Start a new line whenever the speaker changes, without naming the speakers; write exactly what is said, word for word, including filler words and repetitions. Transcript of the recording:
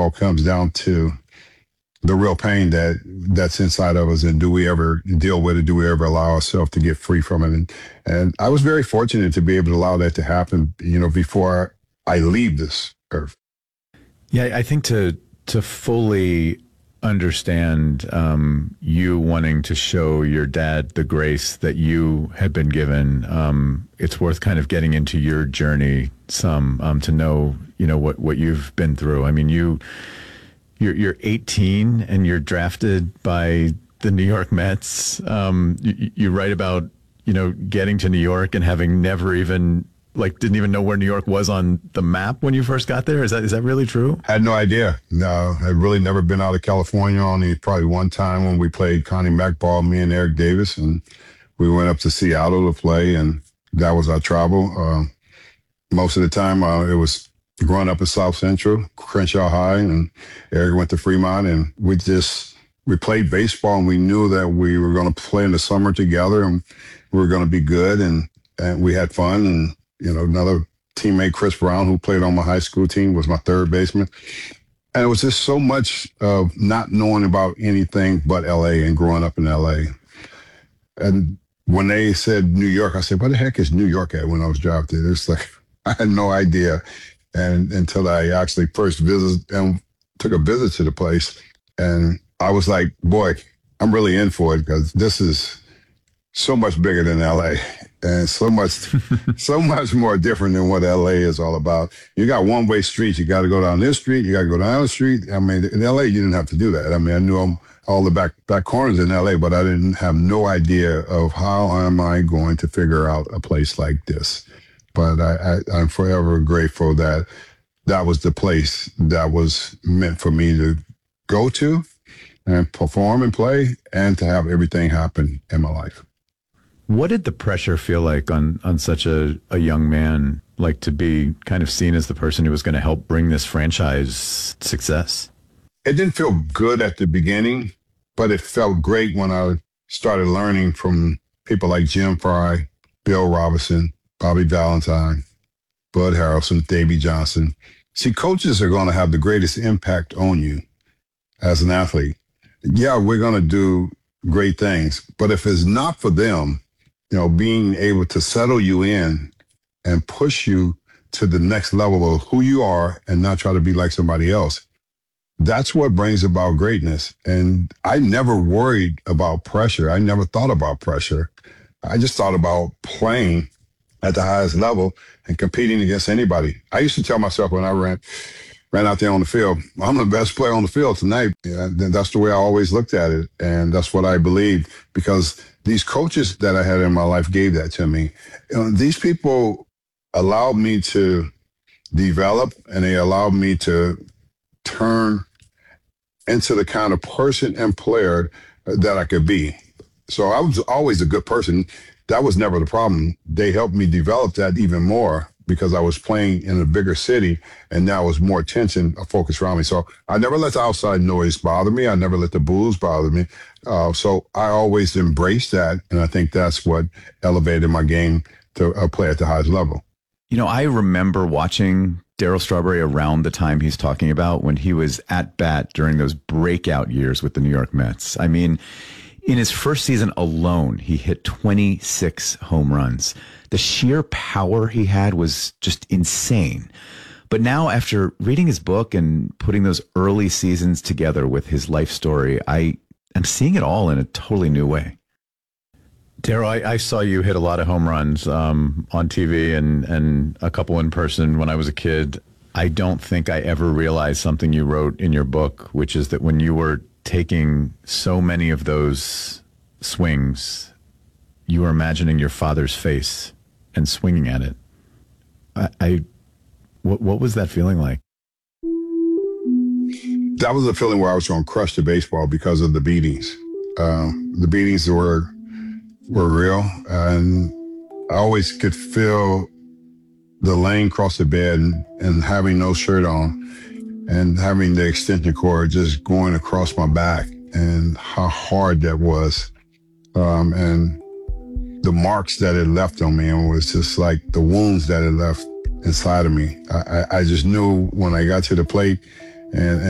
all comes down to the real pain that that's inside of us, and do we ever deal with it? Do we ever allow ourselves to get free from it? And, and I was very fortunate to be able to allow that to happen, you know, before I leave this earth.
Yeah, I think to to fully understand um, you wanting to show your dad the grace that you had been given, um, it's worth kind of getting into your journey some um, to know, you know, what what you've been through. I mean, you. You're, you're eighteen and you're drafted by the New York Mets. Um, you, you write about, you know, getting to New York and having never even, like, didn't even know where New York was on the map when you first got there. Is that is that really true?
Had no idea. No, I'd really never been out of California. Only probably one time when we played Connie Mack ball, me and Eric Davis, and we went up to Seattle to play, and that was our travel. Uh, most of the time, uh, it was growing up in South Central, Crenshaw High, and Eric went to Fremont, and we just, we played baseball, and we knew that we were going to play in the summer together, and we were going to be good, and, and we had fun. And, you know, another teammate, Chris Brown, who played on my high school team, was my third baseman. And it was just so much of not knowing about anything but L A and growing up in L A. And when they said New York, I said, where the heck is New York at when I was drafted? It's like, I had no idea. And until I actually first visited and took a visit to the place, and I was like, boy, I'm really in for it, because this is so much bigger than L A and so much, so much more different than what L A is all about. You got one-way streets. You got to go down this street. You got to go down the street. I mean, in L A, you didn't have to do that. I mean, I knew them, all the back back corners in L A, but I didn't have no idea of how am I going to figure out a place like this. But I, I, I'm forever grateful that that was the place that was meant for me to go to and perform and play, and to have everything happen in my life.
What did the pressure feel like on, on such a, a young man, like to be kind of seen as the person who was going to help bring this franchise success?
It didn't feel good at the beginning, but it felt great when I started learning from people like Jim Fry, Bill Robinson, Bobby Valentine, Bud Harrelson, Davey Johnson. See, coaches are going to have the greatest impact on you as an athlete. Yeah, we're going to do great things, but if it's not for them, you know, being able to settle you in and push you to the next level of who you are and not try to be like somebody else, that's what brings about greatness. And I never worried about pressure. I never thought about pressure. I just thought about playing at the highest level and competing against anybody. I used to tell myself when I ran ran out there on the field, I'm the best player on the field tonight. Yeah, that's the way I always looked at it. And that's what I believed, because these coaches that I had in my life gave that to me. You know, these people allowed me to develop, and they allowed me to turn into the kind of person and player that I could be. So I was always a good person. That was never the problem. They helped me develop that even more, because I was playing in a bigger city, and now was more attention focused around me. So I never let the outside noise bother me. I never let the boos bother me. Uh, so I always embraced that, and I think that's what elevated my game to uh, play at the highest level.
You know, I remember watching Darryl Strawberry around the time he's talking about, when he was at bat during those breakout years with the New York Mets. I mean, in his first season alone, he hit twenty-six home runs. The sheer power he had was just insane. But now, after reading his book and putting those early seasons together with his life story, I am seeing it all in a totally new way. Darryl, I, I saw you hit a lot of home runs um, on T V and, and a couple in person when I was a kid. I don't think I ever realized something you wrote in your book, which is that when you were taking so many of those swings, you were imagining your father's face and swinging at it. I, I what, what was that feeling like?
That was a feeling where I was going to crush the baseball because of the beatings. Um, the beatings were were real, and I always could feel the lane across the bed, and, and having no shirt on, and having the extension cord just going across my back, and how hard that was. Um, and the marks that it left on me, and it was just like the wounds that it left inside of me. I, I, I just knew when I got to the plate and,